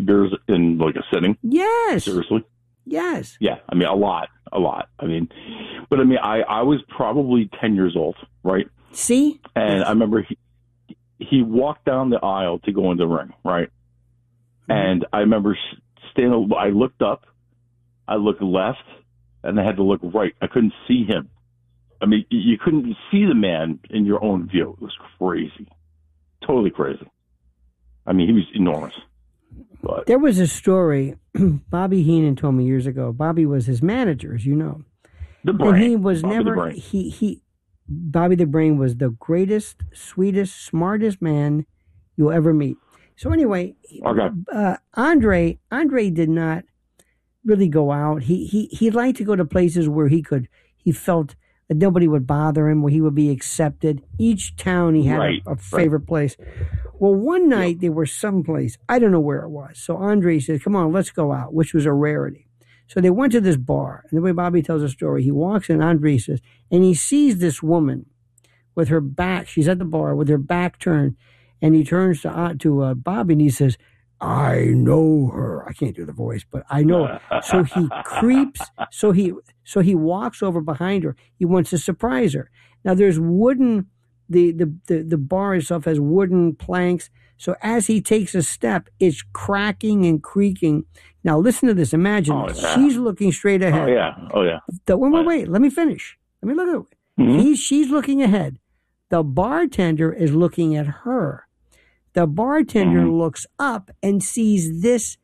beers in like a sitting? Yes. Seriously? Yes. Yeah, I mean, a lot. I mean, but I mean, I was probably 10 years old, right? See? And Yes. I remember he walked down the aisle to go in the ring, right? Mm-hmm. And I remember standing, I looked up, I looked left, and I had to look right. I couldn't see him. I mean, you couldn't see the man in your own view. It was crazy. Totally crazy. I mean, he was enormous. But There was a story Bobby Heenan told me years ago. Bobby was his manager, as you know. the brain. And he was Bobby never, the Brain. Bobby the Brain was the greatest, sweetest, smartest man you'll ever meet. So anyway, Okay. Andre did not really go out. He liked to go to places where he felt that nobody would bother him, where he would be accepted. Each town he had a favorite place. Well, one night they were someplace, I don't know where it was. So Andre said, come on, let's go out, which was a rarity. So they went to this bar, and the way Bobby tells the story, he walks in, Andre says, and he sees this woman with her back, she's at the bar with her back turned, and he turns to Bobby and he says, I know her. I can't do the voice, but I know her. So he creeps, so he walks over behind her. He wants to surprise her. Now there's wooden, the bar itself has wooden planks. So as he takes a step, it's cracking and creaking. Now listen to this. Imagine she's looking straight ahead. Oh yeah. Wait. Let me finish. Let me look at it. Mm-hmm. She's looking ahead. The bartender is looking at her. The bartender looks up and sees this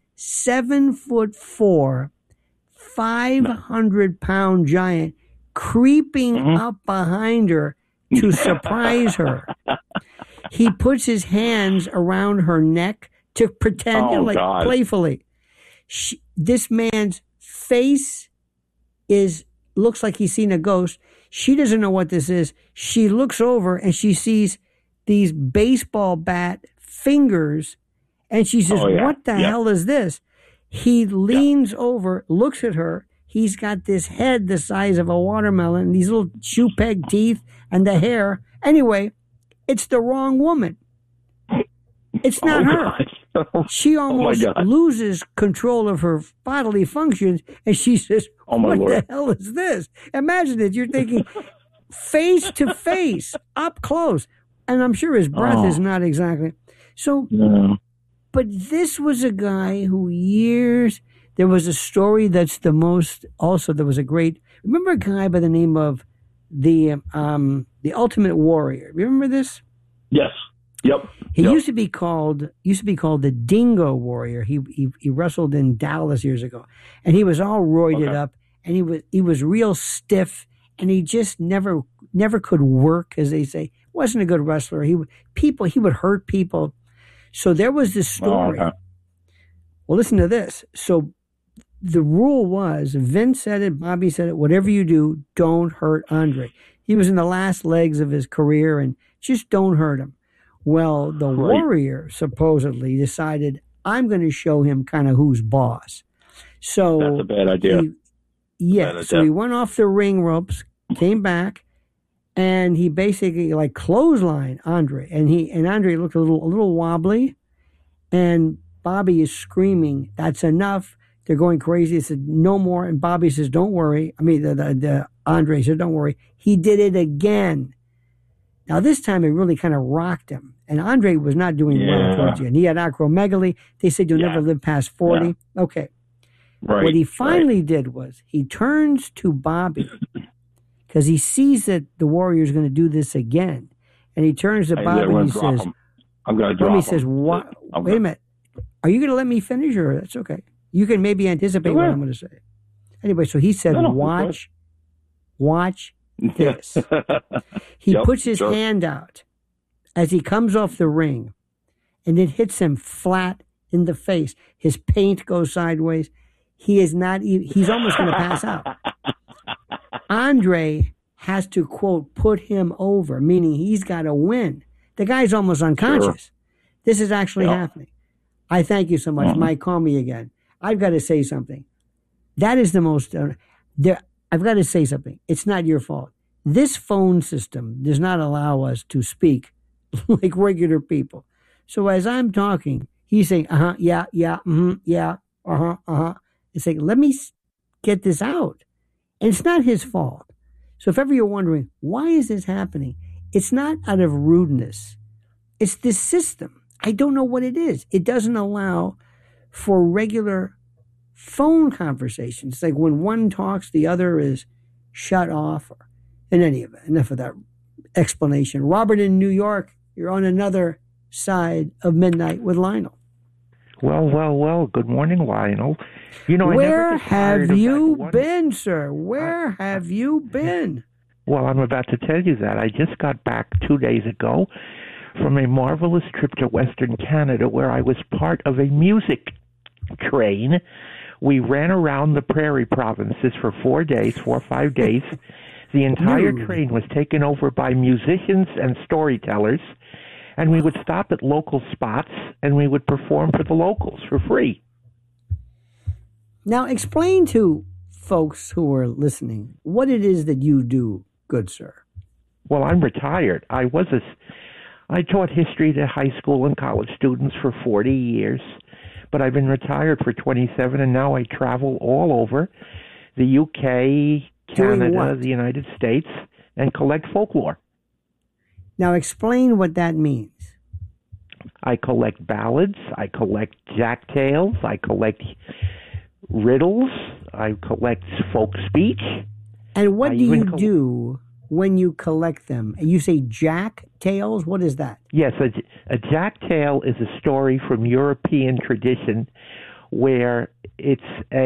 7'4", 500-pound giant creeping up behind her to surprise her. He puts his hands around her neck to pretend, God. playfully. This man's face looks like he's seen a ghost. She doesn't know what this is. She looks over and she sees these baseball bat fingers, and she says, what the hell is this? He leans over, looks at her. He's got this head the size of a watermelon, these little shoe peg teeth, and the hair. Anyway, it's the wrong woman. It's not her. She almost loses control of her bodily functions, and she says, what the hell is this? Imagine it. You're thinking face to face, up close. And I'm sure his breath is not exactly. So, but this was a guy who there was a story that's there was a great, remember a guy by the name of the Ultimate Warrior? Remember this? Yes. Yep. He used to be called the Dingo Warrior. He wrestled in Dallas years ago, and he was all roided up, and he was real stiff, and he just never could work, as they say. Wasn't a good wrestler. He would hurt people. So there was this story. Well, listen to this. So the rule was, Vince said it, Bobby said it, whatever you do, don't hurt Andre. He was in the last legs of his career, and just don't hurt him. Well, the Warrior supposedly decided, I'm going to show him kind of who's boss. So that's a bad idea. So he went off the ring ropes, came back, and he basically clotheslined Andre. And Andre looked a little wobbly, and Bobby is screaming, that's enough. They're going crazy. He said, no more. And Bobby says, don't worry. I mean, Andre said, don't worry. He did it again. Now, this time it really kind of rocked him. And Andre was not doing well towards the end. He had acromegaly. They said you'll never live past 40. Yeah. Okay. Right. What he finally did was he turns to Bobby because he sees that the Warrior is going to do this again. And he turns to Bobby and he says, I'm going to drop him. He says, what? Wait a minute. Are you going to let me finish, or that's okay? You can maybe anticipate what I'm going to say. Anyway, so he said, watch this. He puts his hand out as he comes off the ring, and it hits him flat in the face. His paint goes sideways. He's almost going to pass out. Andre has to, quote, put him over, meaning he's got to win. The guy's almost unconscious. Sure. This is actually happening. I thank you so much. Mike, call me again. I've got to say something. That is the most, I've got to say something. It's not your fault. This phone system does not allow us to speak like regular people. So as I'm talking, He's saying, yeah, yeah, yeah, It's like, let me get this out. And it's not his fault. So if ever you're wondering, why is this happening? It's not out of rudeness. It's this system. I don't know what it is. It doesn't allow for regular phone conversations. It's like when one talks, the other is shut off. In any event, enough of that explanation. Robert in New York, you're on another side of Midnight with Lionel. Well. Good morning, Lionel. Where have you been, sir? Where have you been? Well, I'm about to tell you that. I just got back 2 days ago from a marvelous trip to Western Canada where I was part of a music train. We ran around the prairie provinces for 4 or 5 days. The entire train was taken over by musicians and storytellers, and we would stop at local spots and we would perform for the locals for free. Now, explain to folks who are listening what it is that you do, good sir. Well, I'm retired. I taught history to high school and college students for 40 years, but I've been retired for 27, and now I travel all over the UK, Canada, the United States, and collect folklore. Now explain what that means. I collect ballads, I collect jack tales, I collect riddles, I collect folk speech. And what do you do when you collect them? You say jack tales? What is that? Yes, a jack tale is a story from European tradition where it's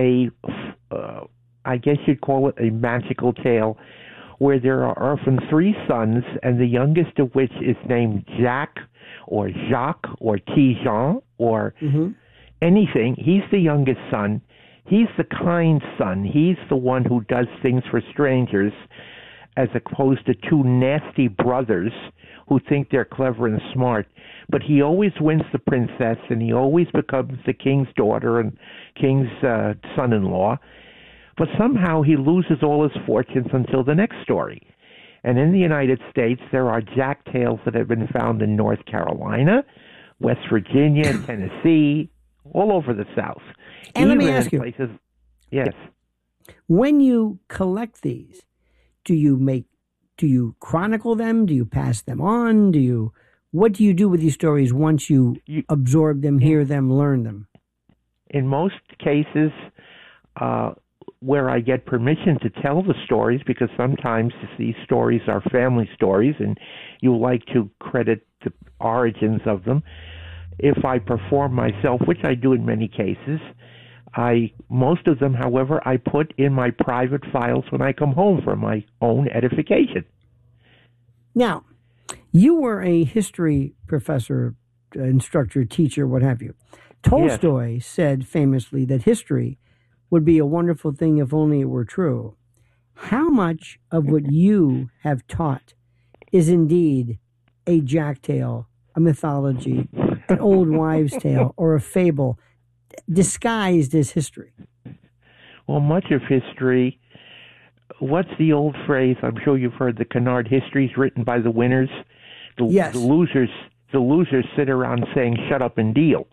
I guess you'd call it a magical tale, where there are often 3 sons, and the youngest of which is named Jack or Jacques or Tijan or anything. He's the youngest son. He's the kind son. He's the one who does things for strangers, as opposed to 2 nasty brothers who think they're clever and smart. But he always wins the princess, and he always becomes the king's daughter and king's son-in-law. But somehow he loses all his fortunes until the next story. And in the United States, there are jack tales that have been found in North Carolina, West Virginia, Tennessee, all over the South. And let me ask you, yes. When you collect these, do you chronicle them? Do you pass them on? What do you do with these stories once you absorb them, hear them, learn them? In most cases, where I get permission to tell the stories, because sometimes these stories are family stories and you like to credit the origins of them. If I perform myself, which I do in many cases, most of them, however, I put in my private files when I come home for my own edification. Now, you were a history professor, instructor, teacher, what have you. Tolstoy said famously that history would be a wonderful thing if only it were true. How much of what you have taught is indeed a jack tale, a mythology, an old wives' tale, or a fable disguised as history? Well, much of history, what's the old phrase? I'm sure you've heard the canard histories written by the winners. Yes. The losers sit around saying, shut up and deal.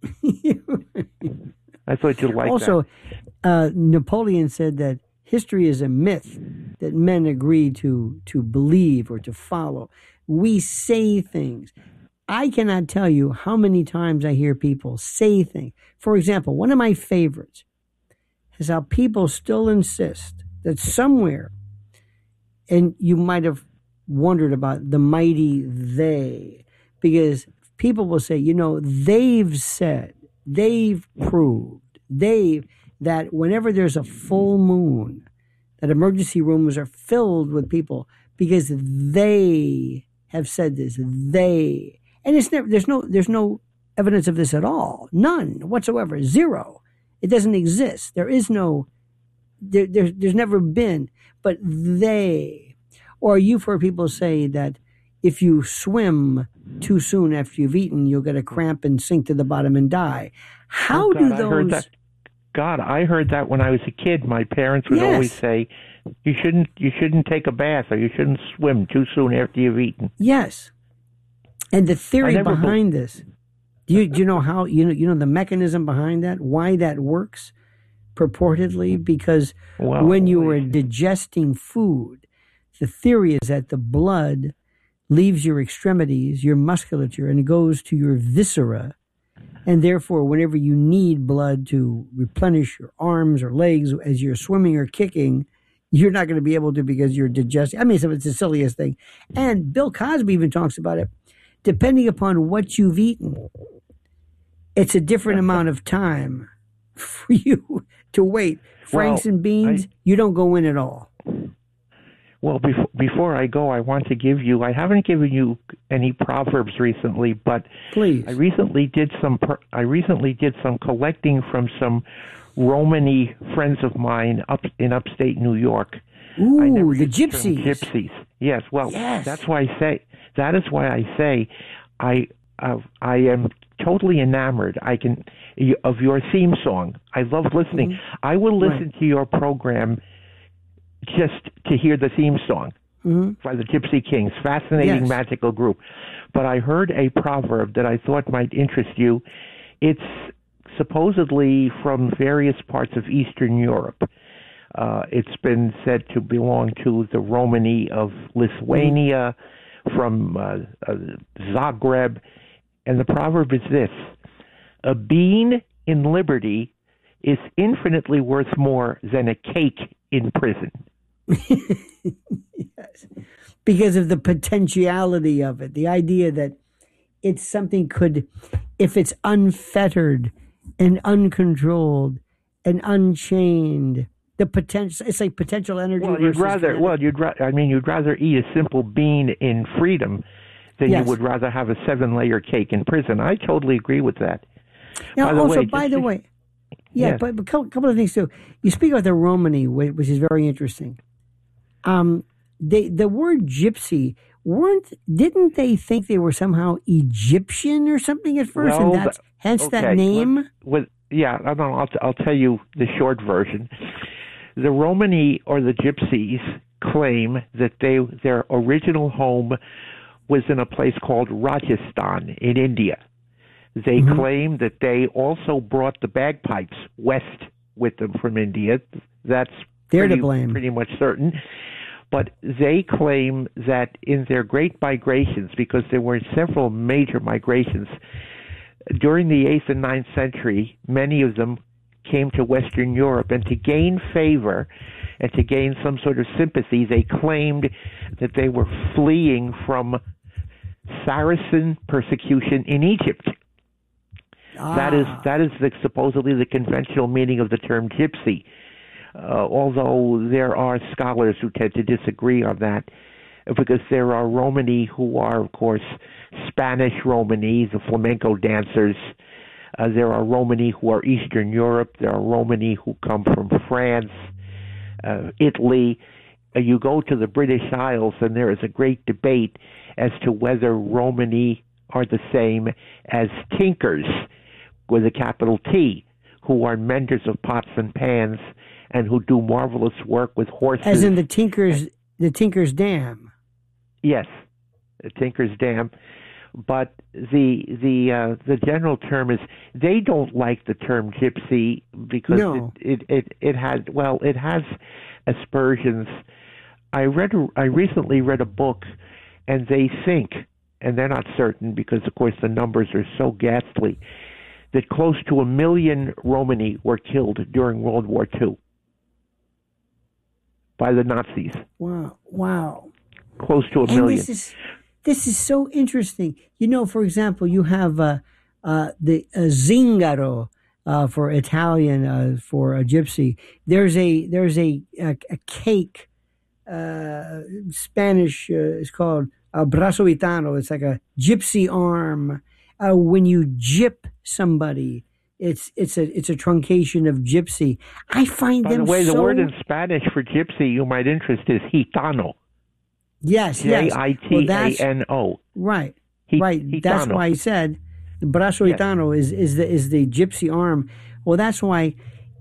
I thought you'd like that. Also, Napoleon said that history is a myth that men agree to believe or to follow. We say things. I cannot tell you how many times I hear people say things. For example, one of my favorites is how people still insist that somewhere, and you might have wondered about the mighty they, because people will say, they've said, they've proved, that whenever there's a full moon, that emergency rooms are filled with people because they have said this. And there's no evidence of this at all. None whatsoever. Zero. It doesn't exist. There is no, there's never been, but they, or you've heard people say that if you swim too soon after you've eaten, you'll get a cramp and sink to the bottom and die. How do those? I heard that when I was a kid. My parents would always say, you shouldn't take a bath or you shouldn't swim too soon after you've eaten. Yes. And the theory behind this Do you know how you know the mechanism behind that? Why that works purportedly? Because when you are digesting food, the theory is that the blood leaves your extremities, your musculature, and it goes to your viscera. And therefore, whenever you need blood to replenish your arms or legs as you're swimming or kicking, you're not going to be able to because you're digesting. I mean, so it's the silliest thing. And Bill Cosby even talks about it. Depending upon what you've eaten, it's a different amount of time for you to wait. Franks and beans, you don't go in at all. Well, before I go, I want to give you. I haven't given you any proverbs recently, but please. I recently did some collecting from some Romany friends of mine up in upstate New York. Ooh, the gypsies. Gypsies. Yes. Well, yes. That's why I say. That is why I say, I am totally enamored. Of your theme song. I love listening. Mm-hmm. I will listen to your program just to hear the theme song by the Gypsy Kings. Fascinating, magical group. But I heard a proverb that I thought might interest you. It's supposedly from various parts of Eastern Europe. It's been said to belong to the Romany of Lithuania, from Zagreb. And the proverb is this: a bean in liberty is infinitely worth more than a cake in prison. Yes. Because of the potentiality of it, the idea that it's something if it's unfettered and uncontrolled and unchained, the potential, it's like potential energy. Well, you'd rather eat a simple bean in freedom than you would rather have a 7-layer cake in prison. I totally agree with that. Now, by the way, yes. but a couple of things too. You speak about the Romany, which is very interesting. The word gypsy, didn't they think they were somehow Egyptian or something at first, and that's hence that name? I'll tell you the short version. The Romany, or the Gypsies, claim that their original home was in a place called Rajasthan in India. They claim that they also brought the bagpipes west with them from India. That's pretty much certain. But they claim that in their great migrations, because there were several major migrations, during the 8th and 9th century, many of them came to Western Europe, and to gain favor and to gain some sort of sympathy, they claimed that they were fleeing from Saracen persecution in Egypt. That is supposedly the conventional meaning of the term gypsy. Although there are scholars who tend to disagree on that, because there are Romani who are, of course, Spanish Romani, the flamenco dancers. There are Romani who are Eastern Europe. There are Romani who come from France, Italy. You go to the British Isles, and there is a great debate as to whether Romani are the same as tinkers, with a capital T, who are menders of pots and pans and who do marvelous work with horses. As in the Tinker's Dam. Yes, the Tinker's Dam. But the general term is, they don't like the term gypsy because it has aspersions. I recently read a book, and they think, and they're not certain because of course the numbers are so ghastly, that close to 1 million Romani were killed during World War II by the Nazis. Wow. Close to 1 million. This is so interesting. You know, for example, you have the zingaro for Italian, for a gypsy. There's a cake, Spanish is called brazo gitano. It's like a gypsy arm. When you gyp somebody, it's a truncation of gypsy. I find them. By the way, the word in Spanish for gypsy, you might interest, is gitano. Yes. Gitano. Right. That's why I said the brazo gitano is the gypsy arm. Well, that's why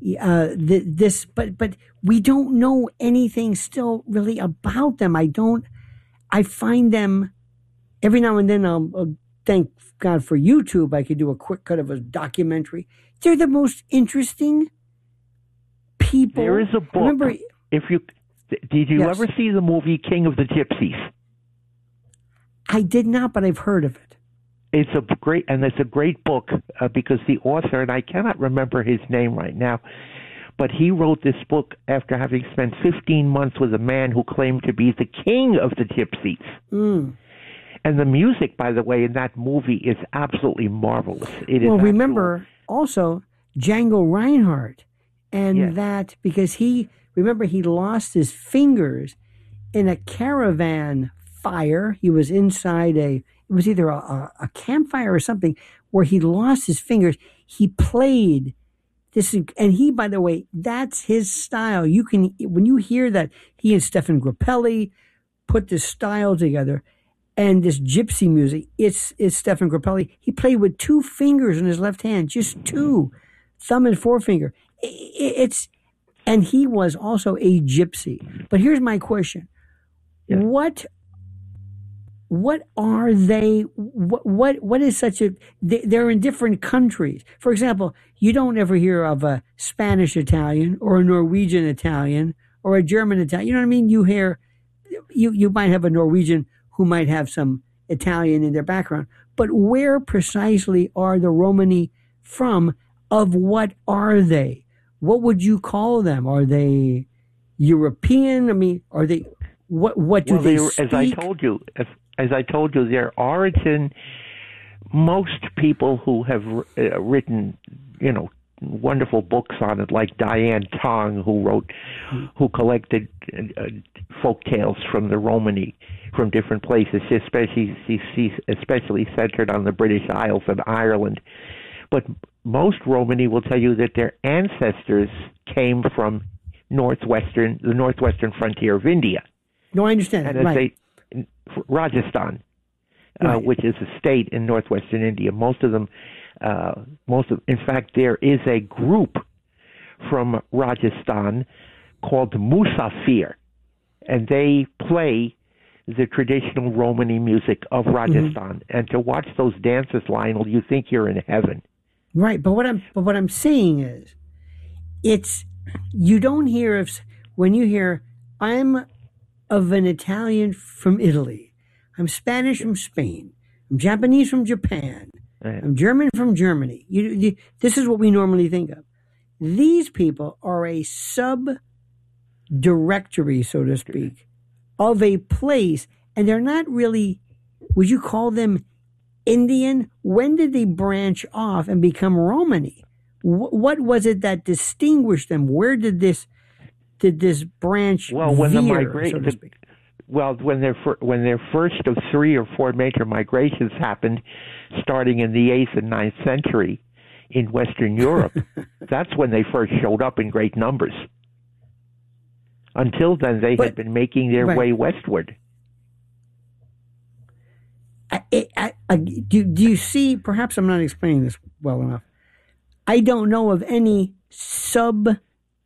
but we don't know anything still really about them. I find them every now and then. Thank God, for YouTube, I could do a quick cut of a documentary. They're the most interesting people. There is a book. Remember, did you ever see the movie King of the Gypsies? I did not, but I've heard of it. It's a great book because the author, and I cannot remember his name right now, but he wrote this book after having spent 15 months with a man who claimed to be the king of the Gypsies. Mm. And the music, by the way, in that movie is absolutely marvelous. Remember also Django Reinhardt, and that because he lost his fingers in a caravan fire. He was inside it was either a campfire or something where he lost his fingers. He played this, and he, by the way, that's his style. You can, when you hear that, he and Stefan Grappelli put this style together, and this gypsy music, it's Stefan Grappelli. He played with 2 fingers in his left hand, just 2, thumb and forefinger. And he was also a gypsy. But here's my question: What are they? What is such a? They're in different countries. For example, you don't ever hear of a Spanish Italian or a Norwegian Italian or a German Italian. You know what I mean? You hear, you might have a Norwegian who might have some Italian in their background, but where precisely are the Romani from? Of what are they? What would you call them? Are they European? I mean, are they? What do they speak? As I told you, their origin, most people who have written, wonderful books on it, like Diane Tong, who collected folk tales from the Romani, from different places, especially centered on the British Isles and Ireland. But most Romani will tell you that their ancestors came from the northwestern frontier of India. No, I understand. And right. Rajasthan, right. Which is a state in northwestern India. In fact, there is a group from Rajasthan called Musafir, and they play the traditional Romani music of Rajasthan. Mm-hmm. And to watch those dances, Lionel, you think you're in heaven. Right, but what I'm saying is, you don't hear when you hear I'm of an Italian from Italy, I'm Spanish from Spain, I'm Japanese from Japan, I'm German from Germany. This is what we normally think of. These people are a sub-directory, so to speak, of a place, and they're not really, would you call them Indian? When did they branch off and become Romani? What was it that distinguished them? Where did this branch veer, so to speak? When their first of 3 or 4 major migrations happened, starting in the 8th and 9th century in Western Europe, that's when they first showed up in great numbers. Until then, they had been making their way westward. Do you see? Perhaps I'm not explaining this well enough. I don't know of any I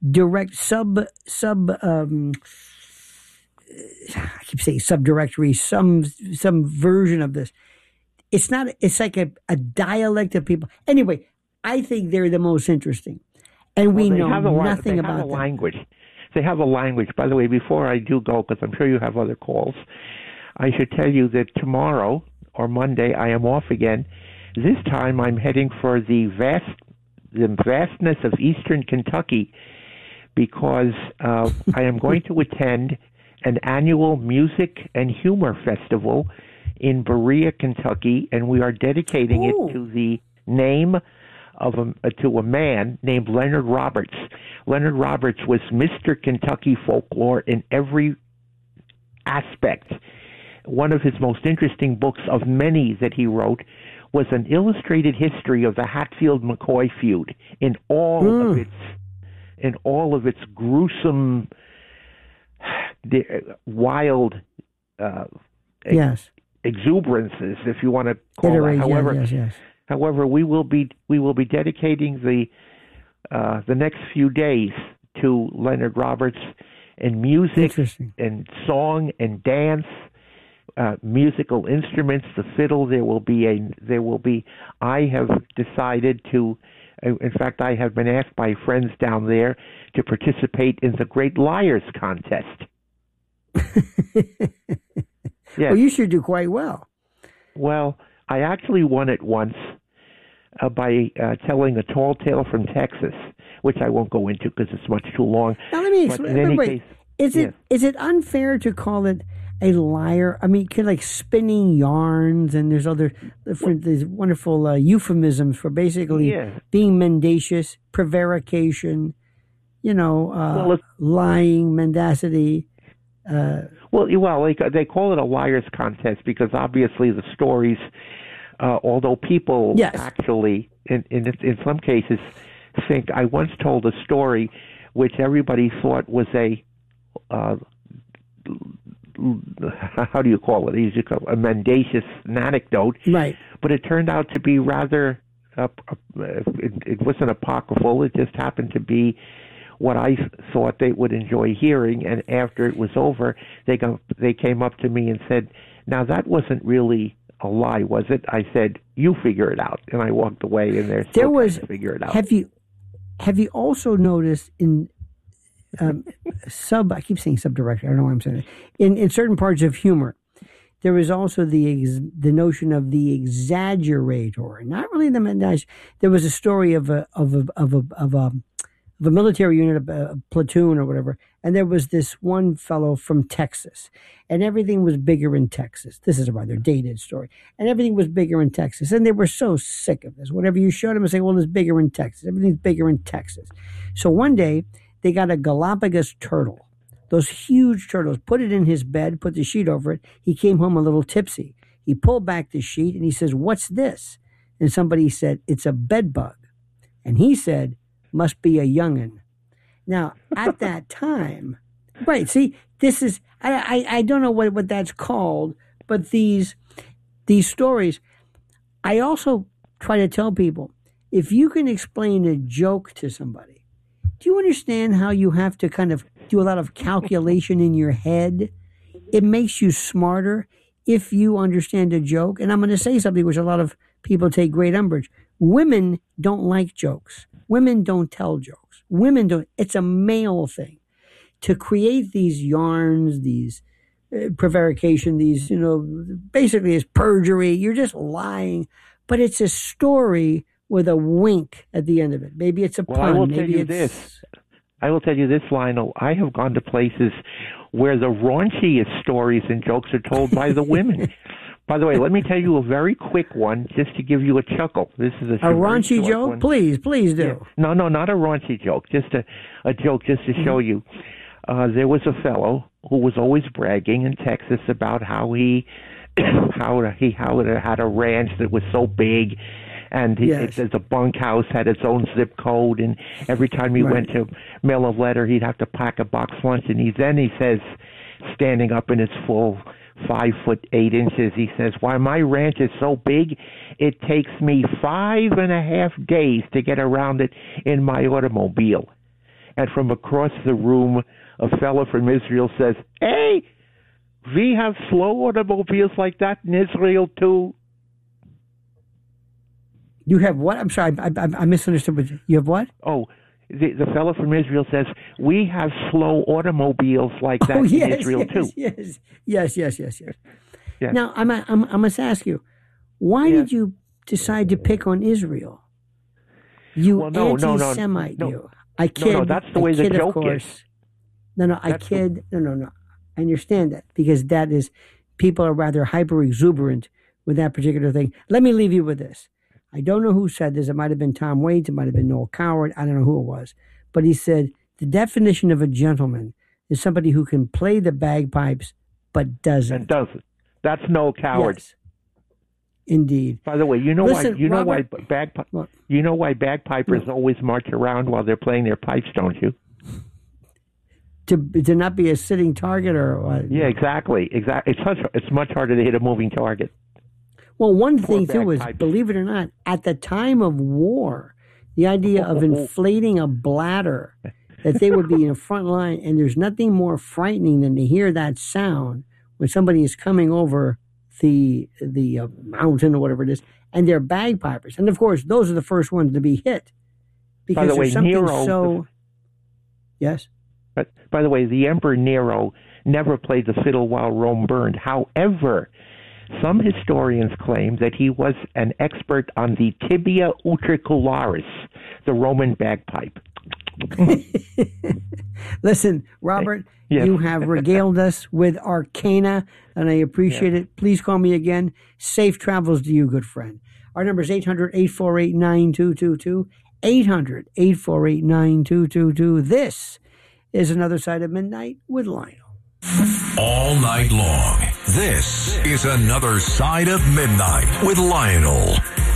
keep saying subdirectory, some version of this. It's not. It's like a dialect of people. Anyway, I think they're the most interesting, and we know nothing about them. Language. They have a language. By the way, before I do go, because I'm sure you have other calls, I should tell you that tomorrow or Monday I am off again. This time I'm heading for the vastness of eastern Kentucky, because I am going to attend an annual music and humor festival in Berea, Kentucky, and we are dedicating it to the name of to a man named Leonard Roberts. Leonard Roberts was Mr. Kentucky folklore in every aspect. One of his most interesting books of many that he wrote was an illustrated history of the Hatfield-McCoy feud in all of its gruesome, wild exuberances, if you want to call it. However, we will be dedicating the next few days to Leonard Roberts and music and song and dance. musical instruments, the fiddle. There will be. I have decided to. In fact, I have been asked by friends down there to participate in the Great Liars Contest. Yes. Well, you should do quite well. Well, I actually won it once by telling a tall tale from Texas, which I won't go into because it's much too long. Now, let me explain. Is it unfair to call it a liar? I mean, like spinning yarns, and there's other different, these wonderful euphemisms for basically being mendacious, prevarication, lying, mendacity. They call it a liar's contest because obviously the stories, although people actually, in some cases, think. I once told a story which everybody thought was a how do you call it? A mendacious anecdote, right? But it turned out to be rather. It wasn't apocryphal. It just happened to be what I thought they would enjoy hearing. And after it was over, they came up to me and said, "Now that wasn't really a lie, was it?" I said, "You figure it out." And I walked away, and they're still trying to figure it out. Have you also noticed in I keep saying subdirector. I don't know why I'm saying it. In certain parts of humor, there is also the notion of the exaggerator, not really the mendacious. There was a story of a military unit, a platoon or whatever, and there was this one fellow from Texas, and everything was bigger in Texas. This is a rather dated story, and everything was bigger in Texas, and they were so sick of this. Whatever you showed them, and say, "Well, it's bigger in Texas. Everything's bigger in Texas." So one day, they got a Galapagos turtle, those huge turtles, put it in his bed, put the sheet over it. He came home a little tipsy. He pulled back the sheet and he says, "What's this?" And somebody said, "It's a bed bug." And he said, "Must be a young'un." Now, at that time, right, see, this is, I don't know what that's called, but these stories, I also try to tell people, if you can explain a joke to somebody, do you understand how you have to kind of do a lot of calculation in your head? It makes you smarter if you understand a joke. And I'm going to say something which a lot of people take great umbrage. Women don't like jokes. Women don't tell jokes. Women don't. It's a male thing. To create these yarns, these prevarication, these, basically is perjury. You're just lying. But it's a story with a wink at the end of it. Maybe it's a pun. I will tell you this. I will tell you this, Lionel. I have gone to places where the raunchiest stories and jokes are told by the women. By the way, let me tell you a very quick one just to give you a chuckle. This is a raunchy joke? One. Please do. Yeah. No, not a raunchy joke. Just a joke just to show you. There was a fellow who was always bragging in Texas about how he had a ranch that was so big. And the bunkhouse had its own zip code, and every time he went to mail a letter, he'd have to pack a box lunch. And he says, standing up in his full 5'8", he says, "Why, my ranch is so big, it takes me 5.5 days to get around it in my automobile." And from across the room, a fellow from Israel says, "Hey, we have slow automobiles like that in Israel too." You have what? I'm sorry, I misunderstood. What you have what? Oh, the fellow from Israel says, "We have slow automobiles like that in Israel too." Yes. Now, I must ask you, why did you decide to pick on Israel? You anti-Semite, you. I kid. No, that's the way the joke is. No, I kid. No. I understand that because that is, people are rather hyper exuberant with that particular thing. Let me leave you with this. I don't know who said this. It might have been Tom Waits. It might have been Noel Coward. I don't know who it was. But he said, the definition of a gentleman is somebody who can play the bagpipes but doesn't. And doesn't. That's Noel Coward. Yes. Indeed. By the way, why bagpipers always march around while they're playing their pipes, don't you? To not be a sitting target or what? Yeah, exactly. It's much harder to hit a moving target. Well, one thing, too, is, believe it or not, at the time of war, the idea of inflating a bladder, that they would be in the front line, and there's nothing more frightening than to hear that sound when somebody is coming over the mountain or whatever it is, and they're bagpipers. And of course, those are the first ones to be hit. Because by the way, Yes? But by the way, the Emperor Nero never played the fiddle while Rome burned. However, some historians claim that he was an expert on the tibia utricularis, the Roman bagpipe. Listen, Robert, yes. You have regaled us with arcana, and I appreciate it. Please call me again. Safe travels to you, good friend. Our number is 800-848-9222, 800-848-9222. This is Another Side of Midnight with Lionel. All night long, this is Another Side of Midnight with Lionel.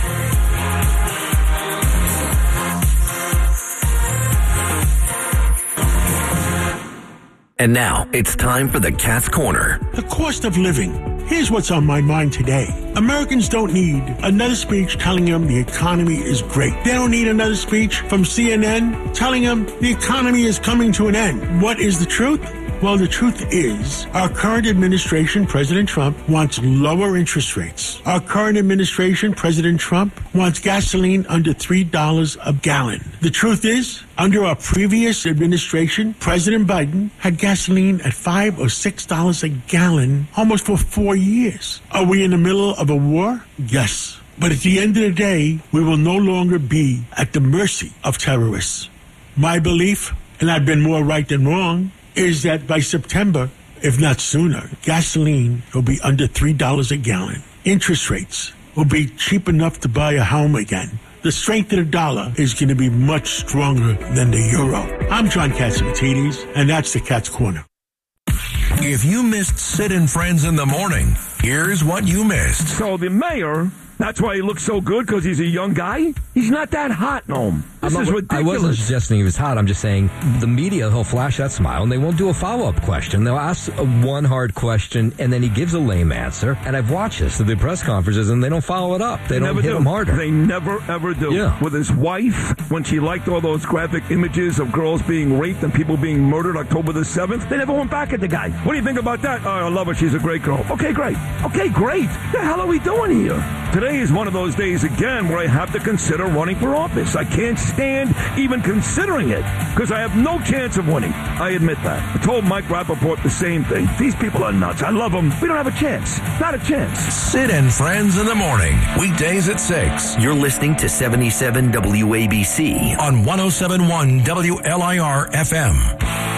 And now, it's time for the Cat's Corner. The cost of living. Here's what's on my mind today. Americans don't need another speech telling them the economy is great. They don't need another speech from CNN telling them the economy is coming to an end. What is the truth? Well, the truth is, our current administration, President Trump, wants lower interest rates. Our current administration, President Trump, wants gasoline under $3 a gallon. The truth is, under our previous administration, President Biden had gasoline at $5 or $6 a gallon almost for 4 years. Are we in the middle of a war? Yes. But at the end of the day, we will no longer be at the mercy of terrorists. My belief, and I've been more right than wrong, is that by September, if not sooner, gasoline will be under $3 a gallon. Interest rates will be cheap enough to buy a home again. The strength of the dollar is going to be much stronger than the euro. I'm John Catsimatidis, and that's the Cat's Corner. If you missed Sid and Friends in the Morning, here's what you missed. So the mayor, that's why he looks so good, because he's a young guy? He's not that hot, Noam. This is ridiculous. I wasn't suggesting he was hot. I'm just saying the media, he'll flash that smile, and they won't do a follow-up question. They'll ask one hard question, and then he gives a lame answer. And I've watched this at the press conferences, and they don't follow it up. They don't hit him harder. They never, ever do. Yeah. With his wife, when she liked all those graphic images of girls being raped and people being murdered October the 7th, they never went back at the guy. What do you think about that? Oh, I love her. She's a great girl. Okay, great. Okay, great. What the hell are we doing here? Today is one of those days, again, where I have to consider running for office. I can't stand even considering it because I have no chance of winning. I admit that. I told Mike Rappaport the same thing. These people are nuts. I love them. We don't have a chance. Not a chance. Sid and Friends in the Morning, weekdays at 6. You're listening to 77 WABC on 107.1 WLIR FM.